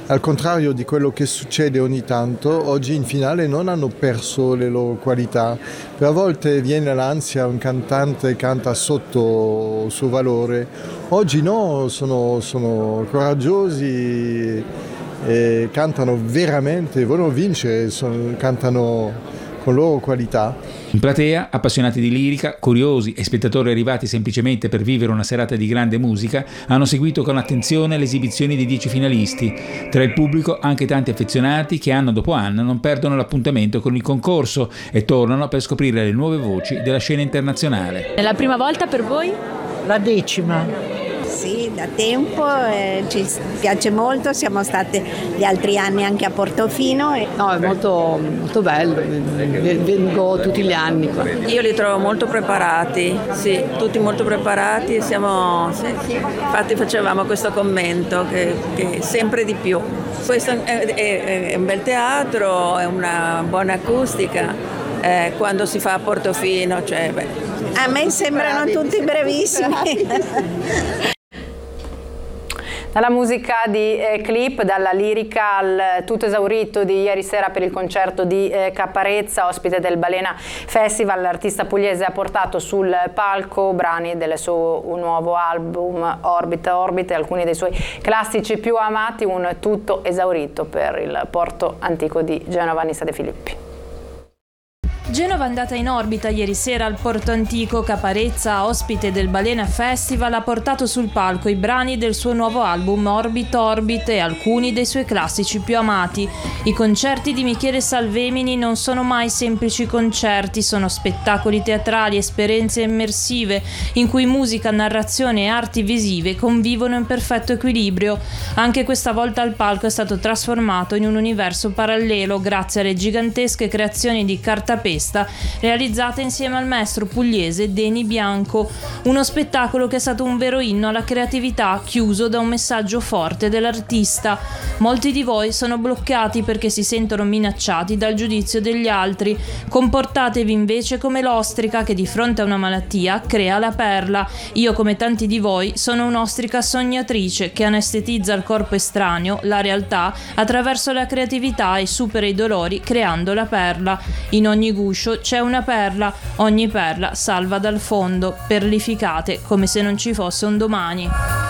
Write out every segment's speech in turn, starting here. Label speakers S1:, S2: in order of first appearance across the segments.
S1: al contrario di quello che succede ogni tanto, oggi in finale non hanno perso le loro qualità. Per a volte viene l'ansia, un cantante canta sotto il suo valore, oggi no, sono coraggiosi e cantano veramente, vogliono vincere, cantano con loro qualità.
S2: In platea, appassionati di lirica, curiosi e spettatori arrivati semplicemente per vivere una serata di grande musica, hanno seguito con attenzione le esibizioni dei 10 finalisti. Tra il pubblico anche tanti affezionati che anno dopo anno non perdono l'appuntamento con il concorso e tornano per scoprire le nuove voci della scena internazionale.
S3: È la prima volta per voi?
S4: La 10ª.
S5: Sì, da tempo, ci piace molto, siamo state gli altri anni anche a Portofino.
S6: No, è molto, molto bello, vengo tutti gli anni qua.
S7: Io li trovo molto preparati, sì, tutti molto preparati, infatti facevamo questo commento che sempre di più. Questo è un bel teatro, è una buona acustica, quando si fa a Portofino,
S5: A me sembrano tutti brevissimi.
S3: Dalla musica di clip, dalla lirica al tutto esaurito di ieri sera per il concerto di Caparezza, ospite del Balena Festival, l'artista pugliese ha portato sul palco brani del suo nuovo album Orbit e alcuni dei suoi classici più amati, un tutto esaurito per il porto antico di Genova. Nissa De Filippi.
S8: Genova è andata in orbita ieri sera al Porto Antico. Caparezza, ospite del Balena Festival, ha portato sul palco i brani del suo nuovo album Orbit e alcuni dei suoi classici più amati. I concerti di Michele Salvemini non sono mai semplici concerti, sono spettacoli teatrali, esperienze immersive in cui musica, narrazione e arti visive convivono in perfetto equilibrio. Anche questa volta il palco è stato trasformato in un universo parallelo grazie alle gigantesche creazioni di cartapesta realizzate insieme al maestro pugliese Deni Bianco, uno spettacolo che è stato un vero inno alla creatività, chiuso da un messaggio forte dell'artista. Molti di voi sono bloccati perché si sentono minacciati dal giudizio degli altri. Comportatevi invece come l'ostrica che di fronte a una malattia crea la perla. Io, come tanti di voi, sono un'ostrica sognatrice che anestetizza il corpo estraneo, la realtà, attraverso la creatività e supera i dolori creando la perla. In ogni guscio c'è una perla, ogni perla salva dal fondo, perlificate come se non ci fosse un domani.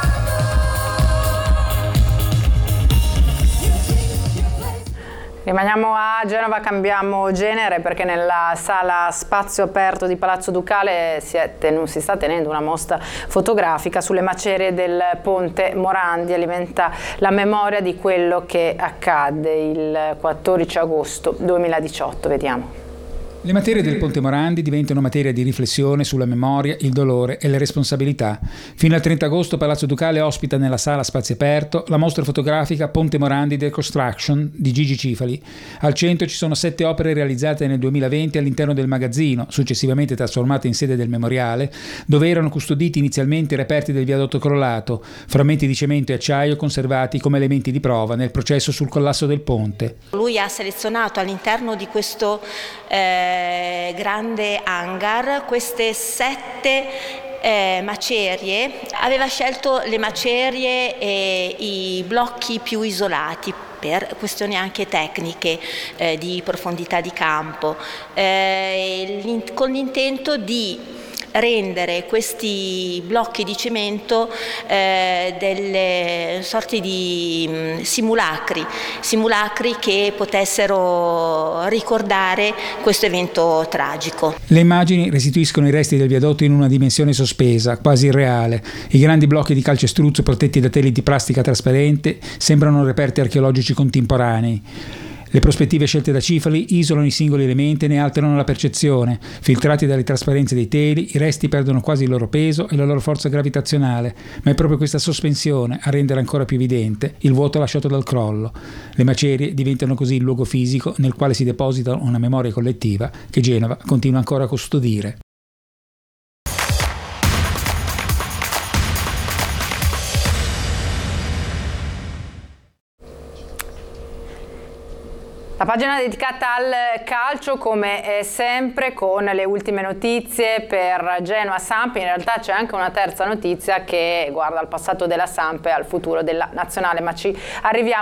S3: Rimaniamo a Genova, cambiamo genere perché nella sala Spazio Aperto di Palazzo Ducale si sta tenendo una mostra fotografica sulle macerie del Ponte Morandi, alimenta la memoria di quello che accadde il 14 agosto 2018. Vediamo.
S2: Le materie del Ponte Morandi diventano materia di riflessione sulla memoria, il dolore e le responsabilità. Fino al 30 agosto Palazzo Ducale ospita nella sala Spazio Aperto la mostra fotografica Ponte Morandi Deconstruction di Gigi Cifali. Al centro ci sono 7 opere realizzate nel 2020 all'interno del magazzino, successivamente trasformate in sede del memoriale, dove erano custoditi inizialmente i reperti del viadotto crollato, frammenti di cemento e acciaio conservati come elementi di prova nel processo sul collasso del ponte.
S9: Lui ha selezionato all'interno di questo grande hangar queste 7 macerie, aveva scelto le macerie e i blocchi più isolati per questioni anche tecniche di profondità di campo, con l'intento di rendere questi blocchi di cemento delle sorti di simulacri che potessero ricordare questo evento tragico.
S2: Le immagini restituiscono i resti del viadotto in una dimensione sospesa, quasi irreale. I grandi blocchi di calcestruzzo protetti da teli di plastica trasparente sembrano reperti archeologici contemporanei. Le prospettive scelte da Cifali isolano i singoli elementi e ne alterano la percezione. Filtrati dalle trasparenze dei teli, i resti perdono quasi il loro peso e la loro forza gravitazionale, ma è proprio questa sospensione a rendere ancora più evidente il vuoto lasciato dal crollo. Le macerie diventano così il luogo fisico nel quale si deposita una memoria collettiva che Genova continua ancora a custodire.
S3: La pagina dedicata al calcio, come sempre, con le ultime notizie per Genoa Samp. In realtà c'è anche una terza notizia che guarda al passato della Samp e al futuro della nazionale, ma ci arriviamo.